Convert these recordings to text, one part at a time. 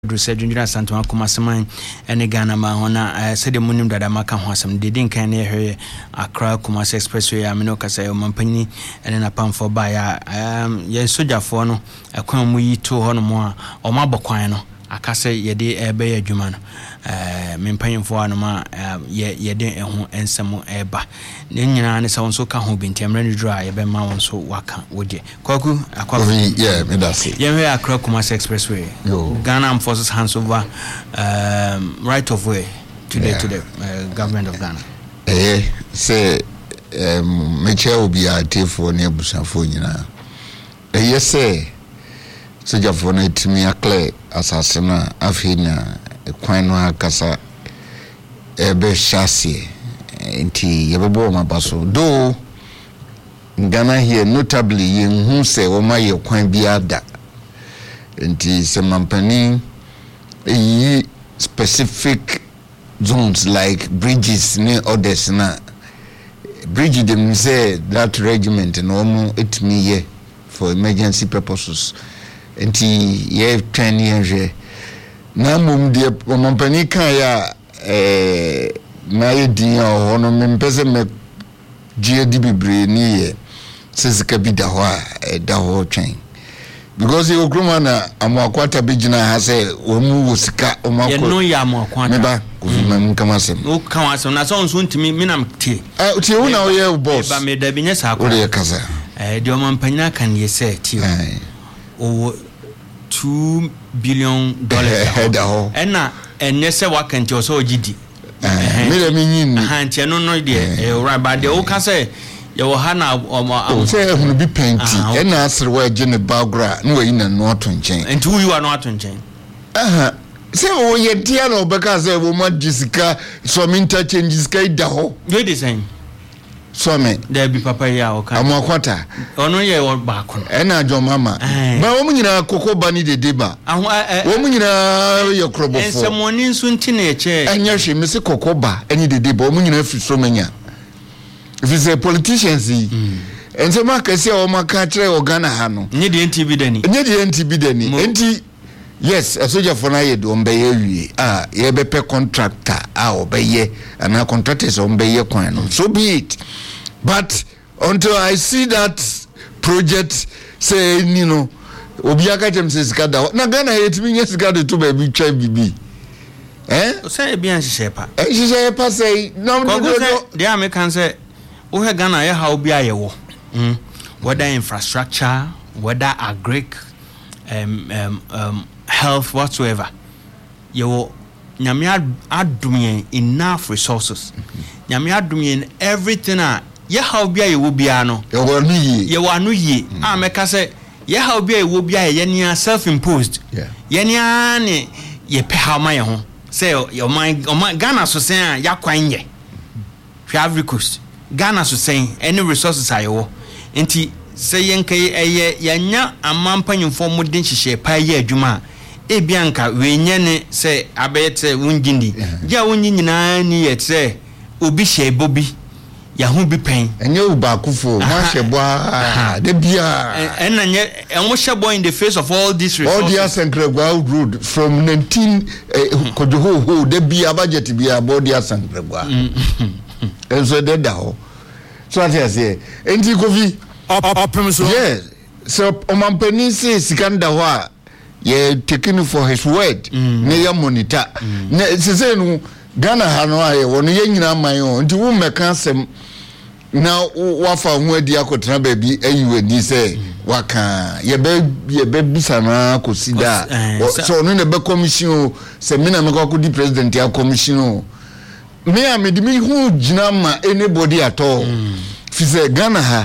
Druse Junior Santoma Kumasaman and Ghana Mahona said the Munim that Amaka Hossam didn't can hear Accra Kumasi Expressway, Aminoka say Mampani and then a pump for buyer. Yes, Soja Fono, a Kwamui 200 more or Maboquano. Akase yede ebe adwuma no mempanyimfo anoma yede eho ensemo eba ne nyina ne sa wonso ka ho bintemre ne dra ye be ma wonso waka wode kwaku akwafu yeah me that's it ye Accra Kumasi Expressway Ghana Forces hands over right of way to the government of Ghana say me chair obi atefo ne abusafo nyina say Soja for no timi akle asasena afina kwan no akasa ebe chassis nti yebebo mabaso do Ghana here notably yenhu se wo ma ye kwan biada nti se mampani yi specific zones like bridges ne others na bridge them say that regiment no mo etimi ye for emergency purposes nti ye 10 years na mum de mampani kan ya na ye din o no mempese me GD bibre ni ye sesika bi da ho da ho twen because you groma na amakwata bigina ha say o mu wosika o makọ ye no ya amakwata me ba ko fi mam kamasem o kan wasem na so nso ntimi minam tie tie wo na o ye boss ba me da binya sa ko o ye kasa de mampani kan ye say tie o $2 billion ena enese wakanti o so gidi me le minyin hanche no de right de o ka say ye wo ha na o say ehunu bi penti ena asere wa je ne bagra na wa yina no atonchen enti wo you are no atonchen say wo ye dia no beka say wo ma disika so me interchange sky da ho we dey saying so me there be papa ya o kan amakwata ono ye wo ba ko ena jo mama ba wo nyina kokoba ni dedeba wo nyina ye krobofo ensemoni nso nti na eche enya hwe me se kokoba eni dedeba wo nyina fi so menya if is a politicians ensema kase o maka kire o Ghana ha no nye de NTB dani enti yes a soldier for na ye do mbeye wie ye be pe contractor obeye and contractors mbeye kwan no so be it but until I see that project say you know obiaka jem se skada na Ghana yetimi nye skada to be twa bibi o say bi an shepa say no they are make can say o he Ghana ye how bi ayewo whether infrastructure whether agric health whatsoever you nyame adum enough resources nyame adum everything ye how bia ye wo bia no ye wanu ye ameka say ye how bia ye wo bia ye nia self imposed ye nia ne ye pe how my ho say your mind Ghana so say ya kwan ye Ivory Coast Ghana so say any resources ayo enti say yenkai eye yanya amampanyimfo modin hihye pa ye adwuma ebianka wenye ne say abete wungindi ja wunyi nyina ni yete obi hye bobi ya hu bi pen enye ubakufo ma hye boa de bia enna nye enwo hye boa in the face of all these resources all the Asankregwa road from 19 kojoho de bia budget bia body Asankregwa enso de da ho so ati ase enti kofi yes so omampani say sikanda ho a ye taking for his word ne ya monitor ne say no Ghana ha no aye wono ye nyina man o nti wo meka asem na wafa ho adi akotena ba bi ayiwani say waka ye be busana kosida so no ne be commission se me na me ko di president ya commission me a me di me hu gina ma anybody at all fi say Ghana ha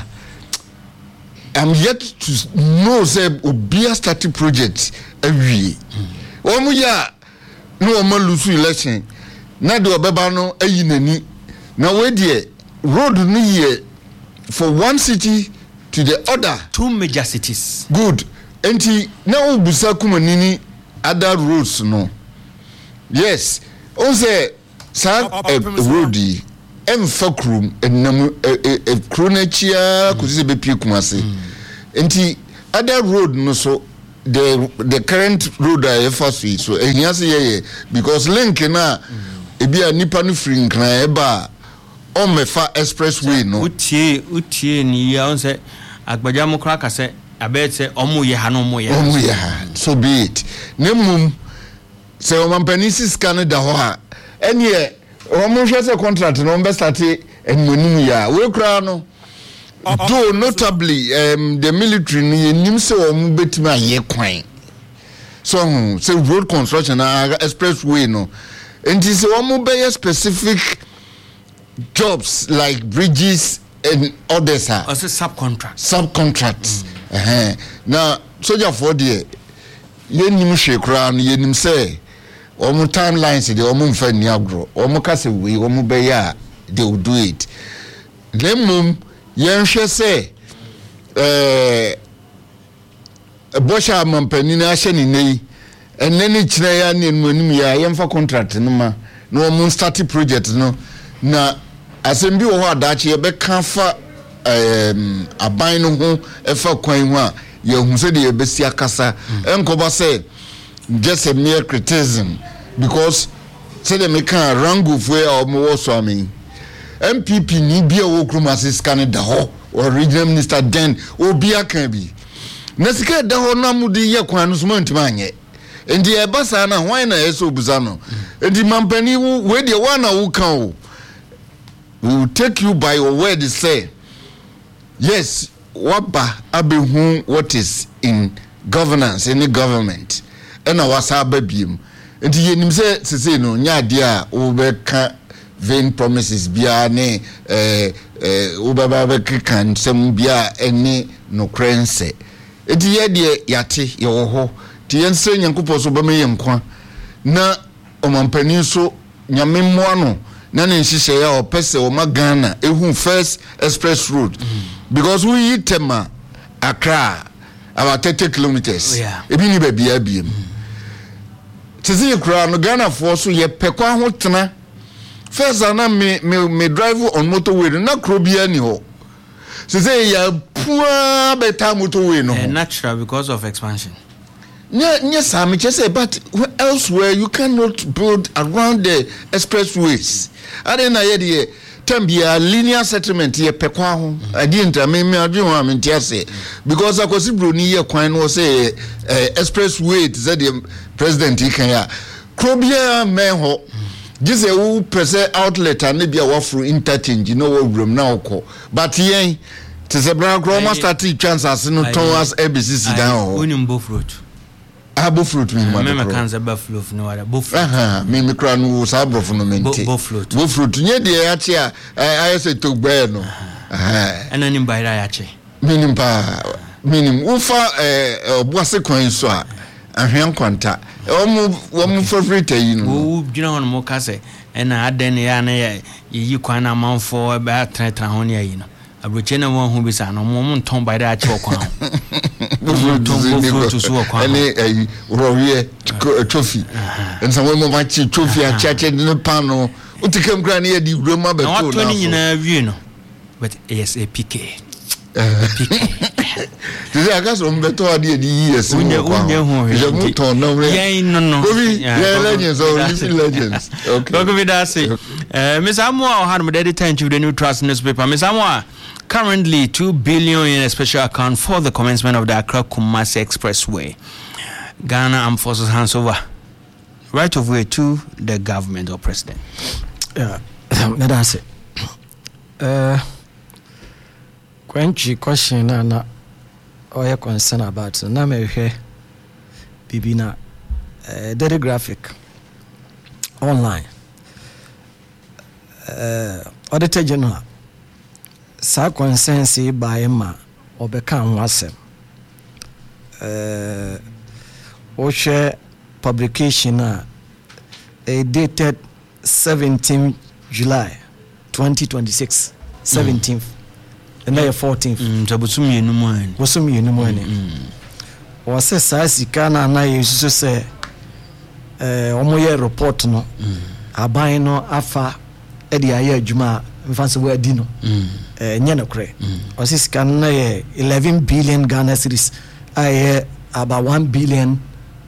I'm yet to know say Obia starting project every omuya no ma lusu election na de obeba no ayinani na we de road no ye for one city to the other two major cities good enti na obusa kumanini other roads no yes on say sa road emfakrum enam kronachia kuzi be pie kumase enti other road no so the current road I first see so ehia say because link na e bia nipa no free nkran e ba o mefa expressway no utie ni ya on say agbaja mo kra ka say abet say omo ye ha no mo ye so be it nemum say o mampani scan da ho ha ene o mo hwe say contract no be start enmonim ya we kra no though notably the military ni nim say o mo betima ye kwan so say road construction expressway no and this o mo be specific jobs like bridges and others are also subcontracts now soldier for there yenim hwekra no yenim say omo timelines de omo mfa ni agro omo kase we omo be ya they will do it lemum yenhwe say bosha mampani na ahye ni nei enene kire ya ne nuanim ya yemfa contract no ma no omo start project no na asembi wo ho adache ye be kan fa aban no ho efa kwan ho a ye hu se de ye besi akasa enkoba say just a mere criticism because say they make a rango for or more so MPP ni bia wo kromase scan da ho or regional minister then obia kan bi na sika da ho na mudi ye kwan no so mantima anye endi e basa na hwan na yeso buza no endi mampani we de wana wo kan o we will take you by your word to say yes waba abehu what is in governance in the government and our sababim and yenim say no nya de a wo be ka vain promises bia ne wo baba be kan sem bia ene no krense enti ye de yate ye wo ho ti yense nyankopɔ so ba me yenkwa na omampani so nyame mmoa no na ne nhihye ya opese o magana ehun first express road because we eat tema Accra about 30 kilometers ebi ni ba bia biem tizi kra no Ghana for so ye pekwa ho tena first na me drive on motorway na kro bia ni ho so say ya pua beta motorway no natural because of expansion. Yes, I mean, just say, but elsewhere you cannot build around the expressways. I didn't hear Tambia linear settlement here, Pequaho. I didn't, I mean, I didn't say because I was Bruni, Quine was say expressway, said the president, he can Crobia Meho. Just a who present outlet and maybe a waffle interchange, you know what room now call. But he tis a brown groma started chances no towards ABC down. Union both road. Abo fruit me mama kanza buffalo no other buffalo me kra no sabro no mente buffalo nye de ya che I say to gbe no ena nim baira ya che minim ufa obuase kwan so a ahwen kwanta omu favorite yi no wo gina hono mo ka se ena aden ya na yi kwan na manfo be atra ho ne yi no abroche na won hu bisa no mo nton baira ya che okwan any rowie trophy and some women want trophy a church in the panel utikam granny di roma be ko na nyina wie no but ASAPK This I guess on beto ade di years unye hu je muton no legends or living legends okay go with that say Miss Amwa had my editor to the New Trust newspaper. Miss Amwa, currently 2 billion in a special account for the commencement of the Accra Kumasi Expressway. Ghana Armed Forces hands over right of way to the government or president. Yeah, that's it. Question na or your concern about na me hwe bibina daily graphic online auditor general sa consensus by ma obeka ho asem o share publication dated 17th July 2026 17th and then 14th tabusumi enum an bosumi enum an o se sa sika na yesu se omoye report no aban no afa e de aye adwuma mfanse wo adi no nye no kre o se sika na ye 11 billion Ghana cedis aye about $1 billion.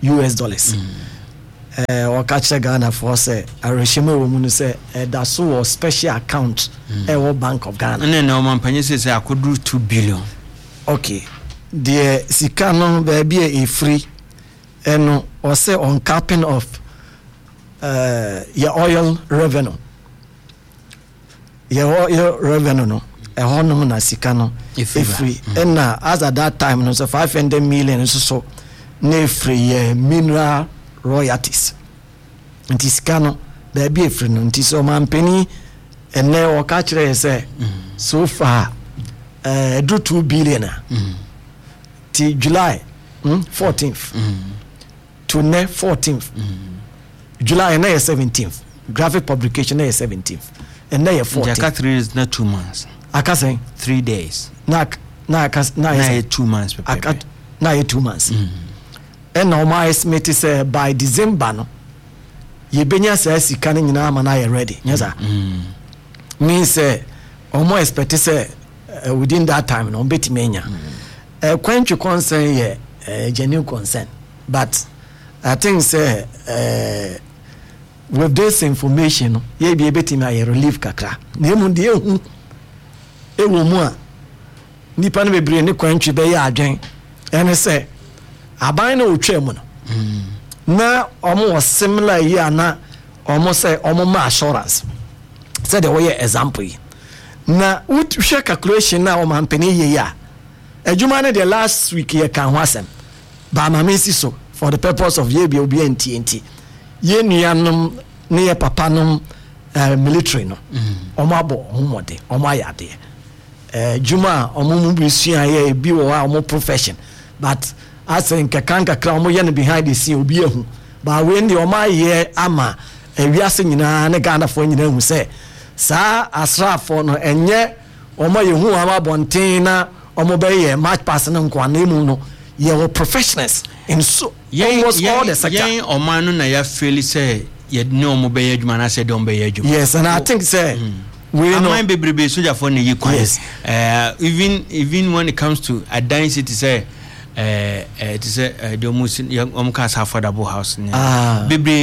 Or catch a Ghana for say a regime woman say that's so special account Bank of Ghana. And then no man penny says I could do 2 billion. Okay. The Sikano be a free and or say on capping of your oil revenue. Your oil revenue no. A honor na Sikano if free. And as at that time no so 500 million so ne free mineral royalties. Nti Sikano baby a free no nti so man penny and now catch say so far do 2 billion till July 14th to ne 14th July and 17th graphic publication 17th and now 14th 3 days not 2 months I can say 3 days na 2 months na 2 months and now my estimate say by December no ye benya say sika ni nyina ama na ye ready yes sir means almost expect say within that time no beti menya quench concern ye genuine concern but I think say with this information ye be beti me aye relief kakra na emu de ehu ewo mu a nipa no bebre ne quench be ya adwen ene say aban na otwa mu no na omo similar here na omo say omo ma assurance say the way example yi na what share calculation na omo ampeni ye ya adwuma na the last week ye kan ho asem ba ma mesi so for the purpose of ye bi obi enti ye nuanom ne ye papa nom military no omo abo homode omo ayade juma omo mu bisua ye bi wo a omo profession but as in kakanka kra omo ye no behind the scene obi ehu ba we ndi omo aye ama ewiase nyina ne Ghana fo nyina hu se sa asrafo no enye omo ye hu ama bonten na omo be ye match pass no nkwa na emu no ye were professionals in so almost all the sector ye omo no na ya feel say ye ne omo be ye adwuma na say de omo be ye adwuma yes and I think say we know am bebrebe soldier for ne ye yes. Even when it comes to a density say it is the almost cast affordable house bebre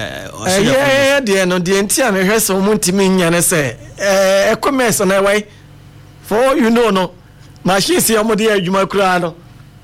yeah the no the entia me hwese o muntimi nyane say commerce na way for you know no machine si omo de adwuma kura no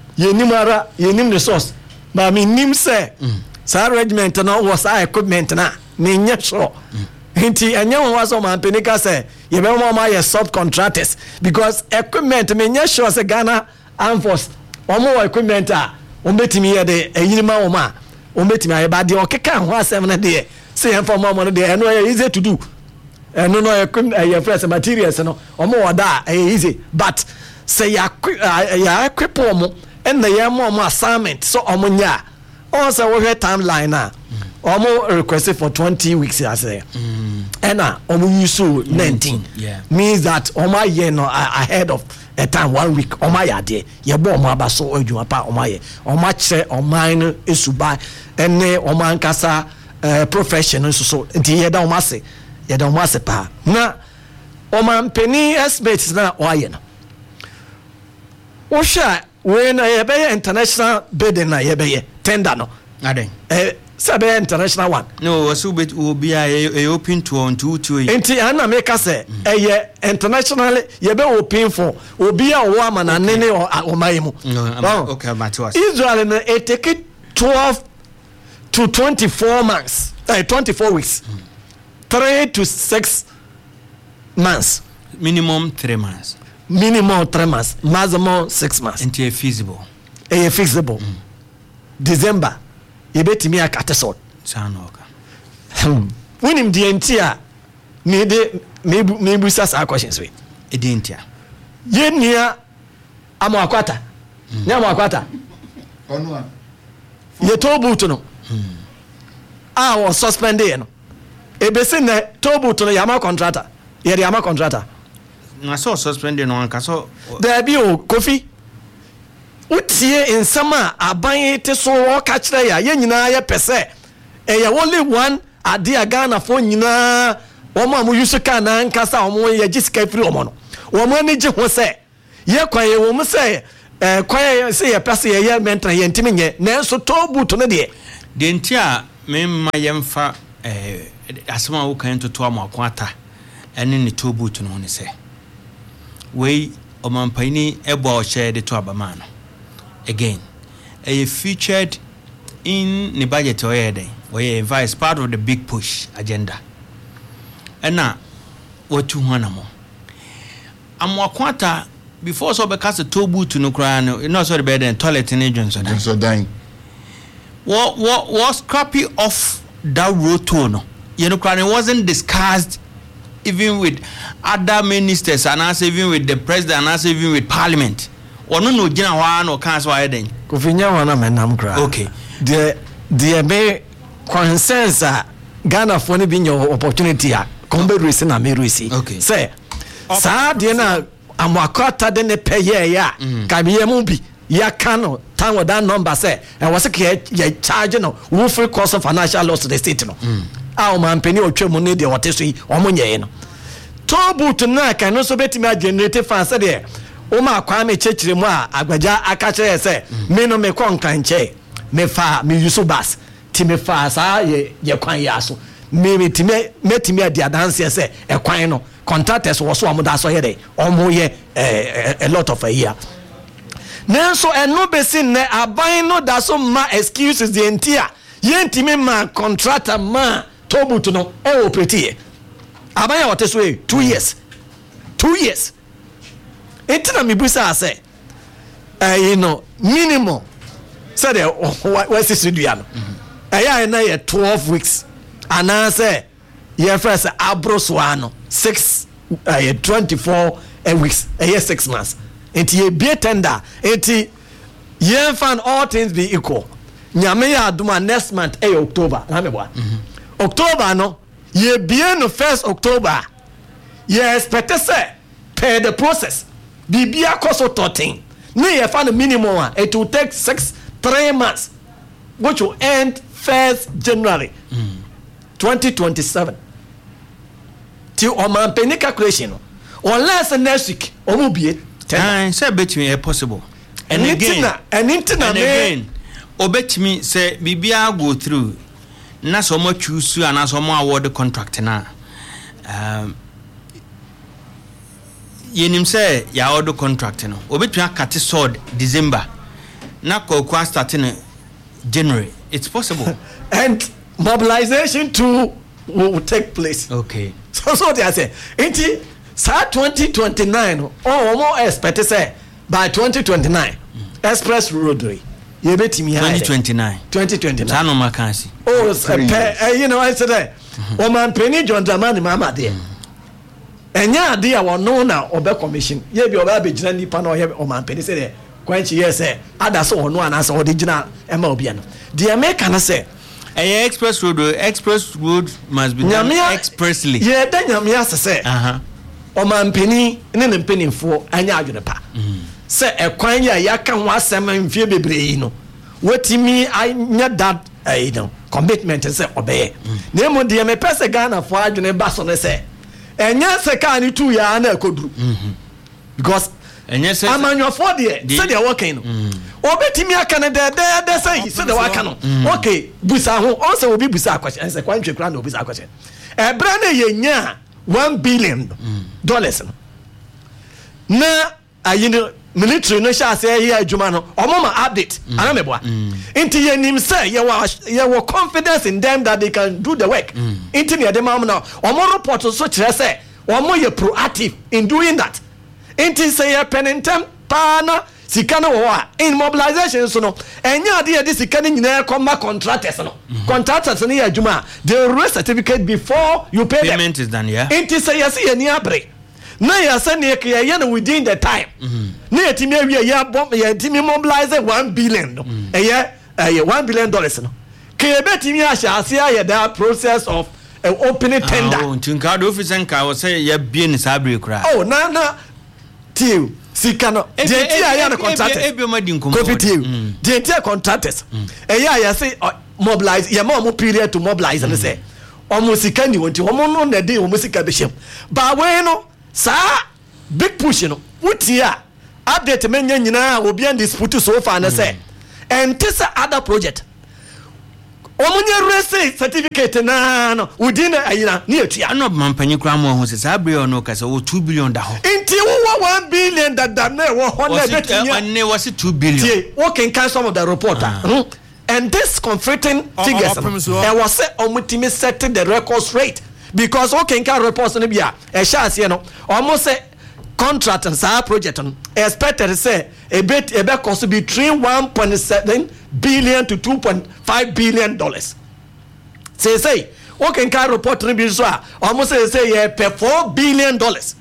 yenim resource ba me nim say sa regiment no was equipment na me nya sure nti anya won was o man penika say ye be mo ma ye subcontractors because equipment me nya sure say Ghana Armed Force omo equipment a ombetimi ye de eyinima wo ma ombetimi aye ba de okeka ho asem na de say for mo no de eno easy to do eno no equipment fresh materials no omo oda easy but say ya equip omo and na ye mo assignment so omo nya also we timeline na omo requested for 20 weeks I say and omo use 19 means that omo ye no ahead of a time 1 week omo ya de ye bo omo abaso adwuma pa omo ye omo kire oman no esuba ene omo ankasa professional so nti ye da omo ase pa na omo ampeni estimates na oye no wo sha we na ye be international bidding na ye be tender no aden sabe international one no wasu bet obi a open to on to enti ana make say international ye be open for obi a wo amana nene o mai mu okay Matiwas Israel no it take 12 to 24 months 24 weeks 3 to 6 months minimum 3 months maximum 6 months enti feasible December yebetimi akatesot sanoka winim die ntia me de me busa sa questions we edentia yenia amakwata nya amakwata onwa ye tobu to no was suspended no ebese na tobu to no yama contractor ye yama contractor na so suspended no anka so there be o Kofi utie nsama aban te so wo ka kire ya ye nyina ye pese ye only one ade Ghana fo nyina wo ma mu use ka na nkasa wo ye gisika firi wo no wo ma ni je ho se ye kwan ye wo mu se kwaya say ya pese ye mentra ye ntimi nye nanso to boot no de ntia me ma yemfa asema wo kan toto amakwata ene ne to boot no ne se we omampani ebo share de to abama no again featured in the budget oyede we advise part of the big push agenda ena what you want mo amwakwata before so be cast to boot no kra no you know so the bed and toilet in Johnson so dying what scrappy off that road to no you know kra wasn't discussed even with other ministers and also even with the president and also even with parliament ono no gina hwa no kan so ayeden kofinya wana menam kra okay the be consensus Ghana for ni bi opportunity a kombe resi na me resi okay say sa de na amwakota de ne peye ya ka biye mu bi ya kano tan with that number say and was ke ya charge no wo free cost of financial loss to the state no a man peni otwemu ne de wote so yi omonye no to boot na kan no so betimi generate fan say de o ma kwa me chechire mu a agbaja aka kire say me no me kon kanche me fa me use bus ti me fa sa ye kwan ya so me metimi adi adanse say e kwan no contractors wo so amuda so ye de omo ye a lot of a year nanso eno besin ne aban no da so ma excuses the entire ye ntimi ma contractor ma tobutu no e operate aban ya wote so 2 years etina mi busa say you know minimum say the what is studio no na ye 12 weeks and say ye first abroswano 24 weeks a year 6 months enti ye be tender enti ye fan all things be equal nyame ya aduma next month October na me boa October no ye be no 1st October ye expect say per the process bibia cost 13 no ye fan minimum it will take 3 months which will end 1st January 2027 till oman penny calculation unless next week omo bie say betimi possible and again obetimi say bibia go through na so mo choose and so mo award contract na yenim say ya award contract no obetumi akate sword December na ko starting January it's possible and mobilization too will take place okay so they say inti sa 2029 more expect say by 2029 express roadway you betimi 2029 sa no makansi you know I said o man penny John Dramani mama there enya dia wono na obe commission ye bi oba begina nipa na o man penny say kwanchi yes ada so wono ana so odigina ema obi no the American say express road must be done expressly yeah da nyame asese o man penny ne mpenimfo anya adwene pa say ekwan ya ka ho asem mfie bebre no wetimi anya that you know commitment say obey na mo de me pese Ghana for adwene ba so ne say enya se ka ni tu ya na akoduru because enya se amanyofo de say they working no obetimi aka ne de say say they work no okay busa ho on say obi busa akwashe say kwantwe kra na obi busa akwashe ebra na yenya $1 billion na ayino military no sha say here adwuma no omoma update anameboa inti yenim say ye were confidence in them that they can do the work inti ne dem am na omo report so kire say omo ye proactive in doing that inti say ye penentem pa na sika no wo a in mobilization so no enya ade ye sika no nyina come contractors no contractors no ye adwuma they raise certificate before you pay them payment is done yeah inti say yes ye ni abre na ya say ne ke ye no within the time na yetimi awie ya bomb yetimi mobilize $1 billion no ye $1 billion no ke betimi ahase aye that process of opening tender tinka do officer nka wo say ye bie ni sabre kra na till sikano dentia ya na contractors dentia contractors ya say mobilize ya mo period to mobilize and say omo sikani wonti omo no na dey omo sika be shem ba we no sa big push no wutia update menya nyina obi and dispute so far na say and this other project omunye rese certificate na no within ayina na etua no mampanyi kra mo ho se sabre no kase wo 2 billion da ho inti wo 1 billion da na wo ho na betia ne was 2 billion wo can cancel some of the reporter and this conflicting figures and was say omutimi set the record straight because wo can cancel reports no bia e sha ase no almost say contract and sa project expected to say a bit cost between 1.7 billion to 2.5 billion dollars. Say okay can report to be so almost say yeah per 4 billion dollars.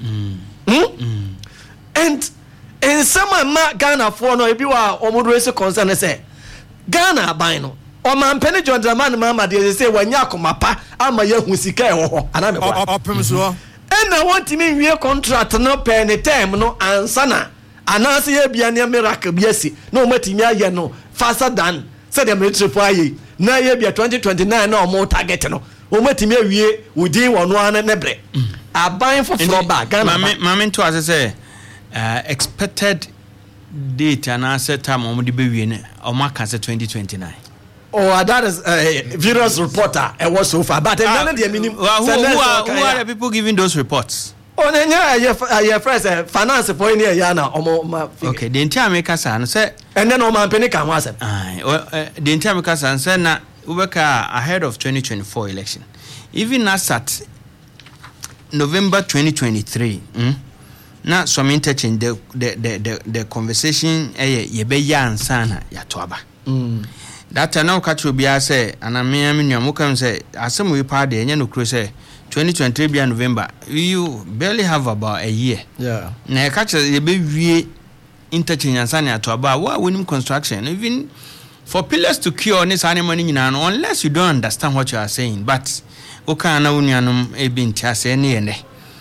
And in some Ghana for no ebi wa omudrese concern say Ghana buy no o man penny John Dramani mama dey say wanya komapa ama yahu sika e ho ana me kwa opemso and I want to mean we contract no pay any time no ansana anase ye bia ne miracle biasi no matimi aye no faster than said the military for aye na ye bia 2029 na o mo target no o matimi awie within one an nebre aban for ba Ghana mama to as say expected date and answer time o mo de be wie ne o ma kan say 2029. Oh, that is various reporter. It was so far, but none of the minimum. Who are the people giving those reports? Oh, then yeah, first finance for any yana okay, the entire make us answer, and then Oman Penny can was it. The entire make us answer now. We work ahead of 2024 election. Even as at November 2023, now some interchange the conversation. Ye be yan sana ya toaba. That now catch will be I say, and I mean, you can say, as some we party and you know, say 2023 be November. You barely have about a year. Yeah. Now catch a baby interchange and Sanya to about what winning construction, even for pillars to cure on this animal unless you don't understand what you are saying. But okay, now unianum a bin chas any and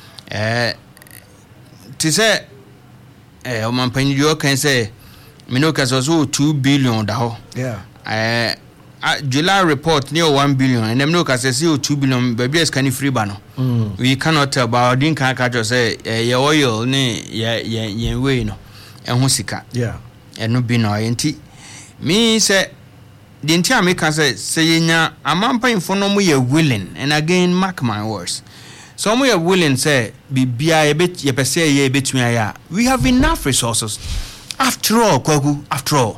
to say, Oman Penny can say, Minokas also 2 billion. Yeah. July report near 1 billion and them look as a 2 billion baby is can free bano. We cannot tell about didn't catch say your oil ne way no and husika. Yeah. And no be no enti. Me say the entire make say nya amampa inform we are willing and again mark my words. Some we are willing say be a bit ye per se ye between ya. We have enough resources. After all, Kwagu, after all.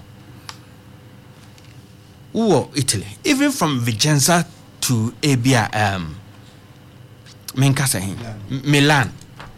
Italy, even from Vicenza to Abia, Milan.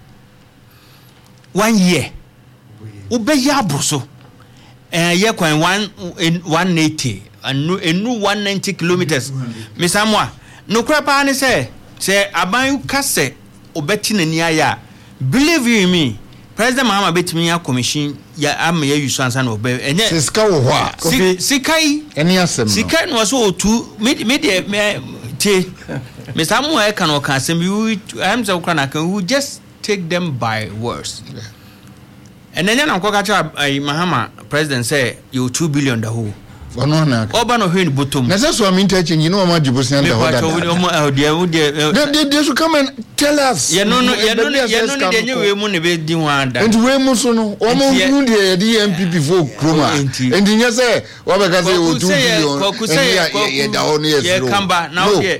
1 year. Ubeya bruso. Ye kwan 180 and new 190 kilometers. Miss Amwa, no crap ani say aban kase obeti na niya. Believe you me. President Mahama betimi ya commission ya am ya use ansa no be enye siska wo ho a sikai eni asem sikai no so tu me te Mr. Amu e kan o kan asem you am say ukra can we just take them by words and then na nkoka cha Mahama president say you 2 billion the whole ono na oba no hwen bottom na so am interchange you know ma jibusian the whole they should come and tell us no de nyewe mu ne be di ho ada and we mu so no o mo nu de MPP folk kroma and nya say we be ka say o 2 billion ye da ho no yes ye kamba na o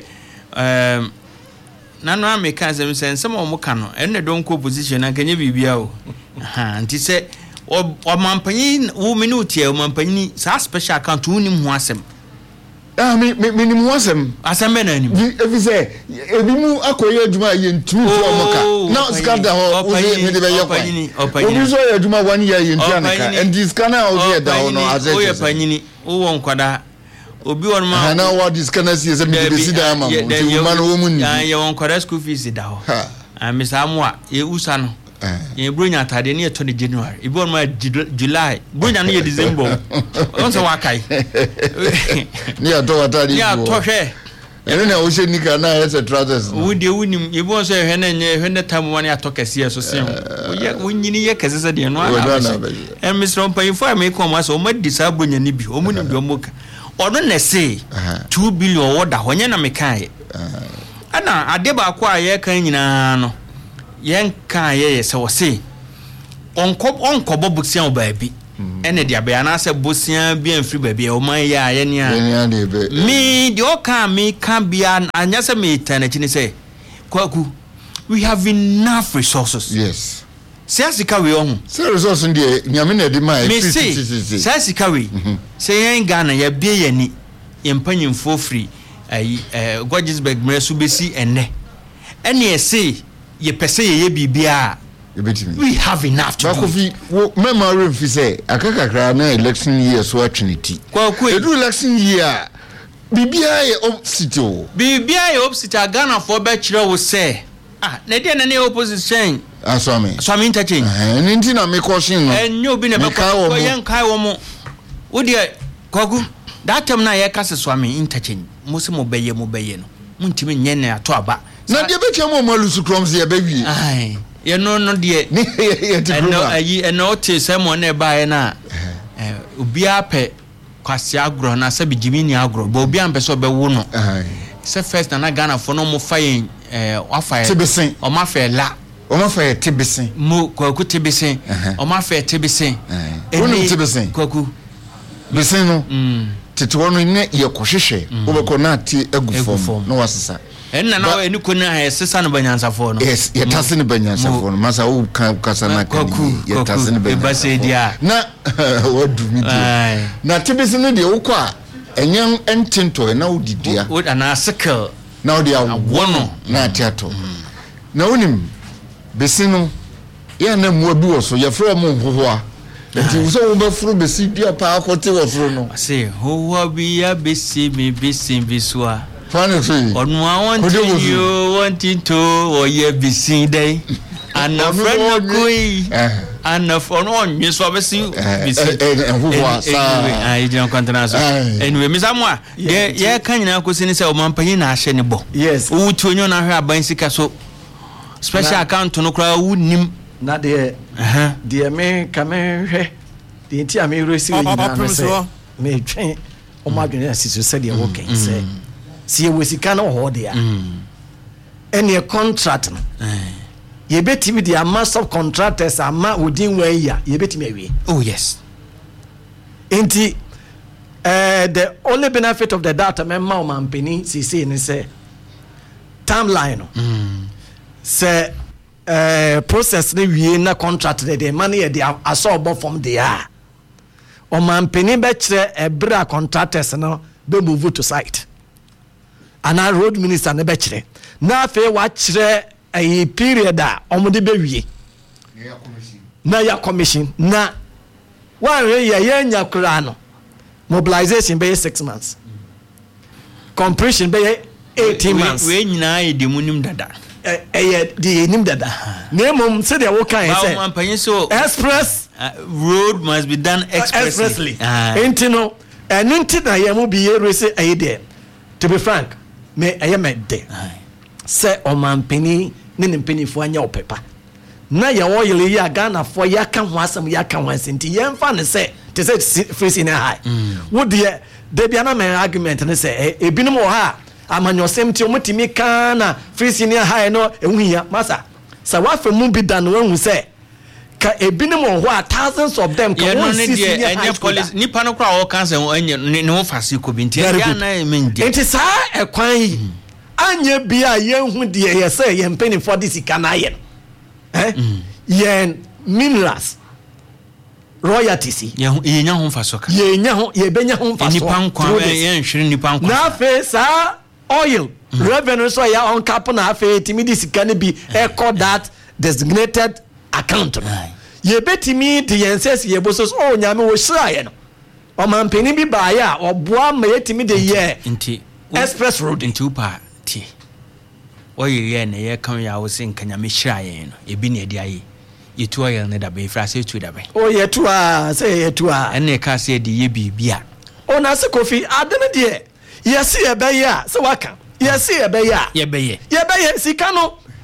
na no ameka sem o mo ka no en ne don ko position na kanye bibia o nti say o mampanyi wo minuti e o mampanyi sa special account wo nim ho asem me nim ho asem be na nim efi say ebi mu akoye adwuma ye ntu to omoka na skanda ho wo me de be ye kwa obi so ye adwuma 1 year ye ntu anaka and this kana o ye da ho no azet o ye panyini wo won kwada obi won ma na what this kana see say me de sida ma mo ti ma no wo mu ni ye won kwada school fees da ho Mr. Amwa ye usa no ye bronya atade ne to January ibo ma July bronya no ye December on so wakai ni ato atade ni ato hwe ene na o she nika na ese trousers wo de wonim ibo so hwe na nye hwe na tam wani ato kase so sem wo nyini ye kase se de no ana Mr. Ompayifo me ko ma so o ma disa bronya ni bi o mu ni bi o moka ono na say 2 billion woda ho nya na me kai ana ade ba ko aye kan nyina no yen kan ye se wo se onko bobusia obabi ene dia be anase bosia bi amfiri baby o man ya ye ne a me the oka me can be an anyase me tanachi ni say kwaku we have enough resources. Yes. Say sika we ohun. Say resources dey nyame na dey mai. Me say sika we. Say yen Ghana ya bie yani empanyimfo free Gordonsburg mresu besi enne. Ene say ye pese ye bibia. We have enough to do. Memory fi say akakakra na election year so atwinity. Edu election year bibia ye opposite o. Bibia ye opposite Ghana for be kire wo say na dey na ne opposition. So me interchange. Nti na me caution no. Enyo bi na be ko yen kai wo mo. Wo dey kwagu that time na ye kase so me interchange. Mo se mo beye no. Mo ntimi nye na ato aba. Na dey be twam mo alusu kroms ye ba wie. Ai. Ye no dey. Eno te se mo na ba ye na. Obi ape kwase agro na se bijimini agro. Ba obi ampe so be wo no. Se first na Ghana for no mo faye wafa Tibesen. O ma fe la. O ma fe Tibesen. Mo kwaku Tibesen. O ma fe Tibesen. Eni Tibesen. Kwaku. Besen no. Tete wono ne ye kohwehwe. Wo be ko na ti agufom no wasesa. Enna na eni ko na sesa no banyansafo no. Yes, ye tase ne banyansafo no. Masa wo kan kasa na kan. Ye tase ne banyansafo. Na wadu mi di. Na Tibesen no de wo ko a enyan entento na wo didia. Wo ana sickle. Na wo dia wono na tiato. Na wonim besi no ye na mu abi wo so ye fro mo hohoa. Nti so wo be fro besi dia pa akote wo fro no. Say hohoa bi ya besi mi besi bisua. Fane free. Onu want you wanting to o ye besi dey. And a friend no going. And a phone on you so besi besi. Hohoa sa. I don't continue so. Anyway, Miss Amwa, ye kan nyina ko sini say o mampanyi na ahye ne bo. Yes. Wo tuonyo na hwe aban sika so. Special account no kra wunim na de me kamehwe de nti a me resi we nyina me say me twen o ma dwene asiso say de wo kan say si e wosika na ho de a any contract no ye betimi de ama subcontractors ama within 1 year ye betimi awie. Oh yes. Nti the only benefit of the data me ma o mampeni si ni say timeline no say process ne wie na contract de money de aso from there o man peni be kire ebra contractors no be move to site ana road minister ne be kire na fe wa kire a period a omode be wie na ya commission na wa ye nya kura no mobilization be 6 months completion be 18 months we nyina e de munim dada the nim dada name say they work can say express road must be done expressly no and na yemu be here say there to be frank me de say o man penny ne penifo anya opepa na ye oil ya Ghana for ya kan ho asem ya kan ho asenti ye mfa ne say te say freeze in high wo de bia na me argument ne say ebinum o ha amanyosem ti omotimi kana free senior high no ehunhia masa sa wa fa mu bi dan wan hu se ka ebinim ho a thousands of them ka won see senior high police nipa no kra o cancer ne ho fase ko bi nti ya na mendi enti sa ekwan yi anya bia ye hu de ye se ye mpeni for this kana ye ye minerals royalties ye nya ho faso ka ye nya ho ye benya ho faso nipa nkwa ye nhwere nipa nkwa na fe sa oil revenue so ya on cap na afa timi di sika ne bi echo that designated account ye betimi de yenses ye bosos o nyame wo hira ye no o man peni bi ba ya oboa ma yetimi de ye nti express road nti upa ti o ye ne ye kan ya wo sin kanya me hira ye no e bi ne de aye ye tu oil ne da be fra se tu da be o ye tu a se ye tu a ene ka se de ye bibia o na se kofi adene de yes ye be ya se waka yes ye be ya ye be ye sika no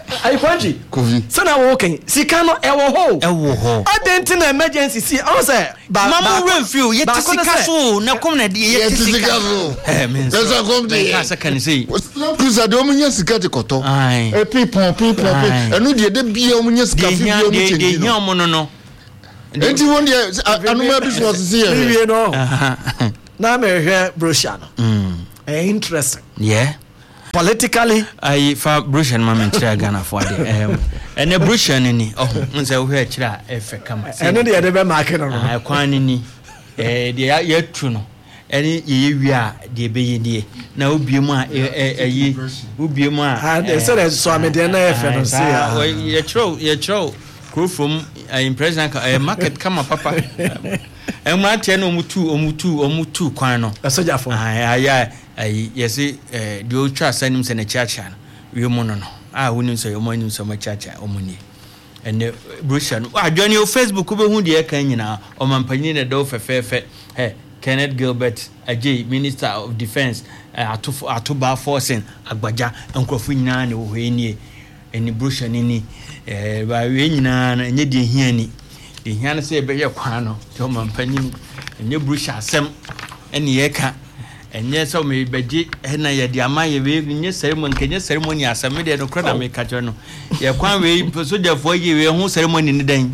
I Kwanji. Kofi. Sana walking. Sikano ewo ho. Adentin emergency see. I say mama refill yet sika so na kom na de yet sika so. Men so kom de. Ka saka ni say. Kusa de omunya sika te koto. E people. Enu de bia omunya sika fi bia omu change. De nya omo no. Enti won de anuma business see here. No. Na me hwe brochure no. Interesting. Yeah. Politically I for brochure man mentia Ghana for de ene brochure ni nse wo hwe kira efe kama ene de be mark no kwan ni de ya tu no ene ye wi a de be ye die na obiemu a yi obiemu a they said so am de na efe no say ye chro crew from impression market kama papa emrate na omutu kwan no soja for yes the old trust anim se na chacha we mo no wonim so yo mo nim so ma chacha omuni and brochure no adwani o Facebook be hu de kan nyina o mampani na do fefefe Kenneth Gilbert Ajay Minister of Defense atoba forcing agbaja nkrofu nyina ne wo hwe ni brochure ni ba we nyina na nye de hia ni de hia na se be ye kwan no to mampani nye brochure asem ene ye ka enye so me beji na ye de ama ye we nye ceremony kenye ceremony asem de no kra na me ka jo no ye kwan we soja fo ye we hu ceremony ni dan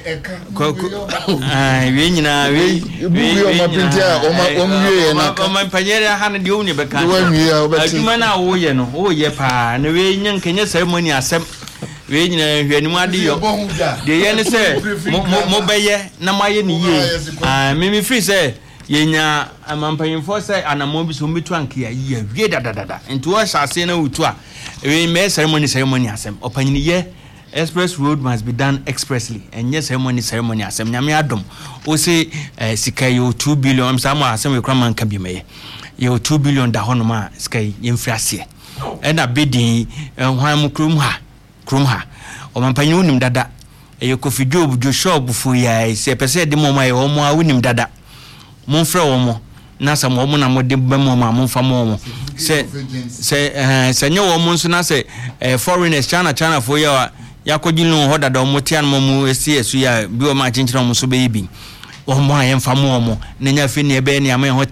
we nyina we o ma pintia o mwie na o ma panyere ha na de o ni be ka aduma na wo ye no wo ye pa na we nye kenye ceremony asem we nyina hwani mu ade yo de ye ne se mo beye na maye ni ye me free say yenya amampanyimfo say anamon bi so metu anke ya wie dadadada nti wo hyase na wutu a we me ceremony asem opanyini ye express road must be done expressly and yes ceremony asem nyame adom o say sika yo 2 billion am samo asem we kraman ka bi me yo 2 billion da hono ma sika yemfrase na bidin hwan krum ha o mampanyi unim dada e Kofi Job shop fu ya se pese de moma ye omo a unim dada monfrɛ wo mo na sa mo na mo de ba mo ma monfa mo se nye wo mo nso na se foreigners China for ya kɔginu ho dada mo tian mo esi esu ya bi o ma chinchira mo so be yi bi wo mo ayemfa mo na nya fi ne be ne ama